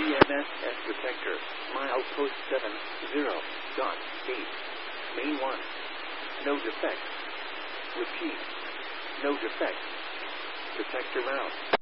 DMSS detector, milepost 70.8. Main 1. No defects. Repeat. No defects. Detector out.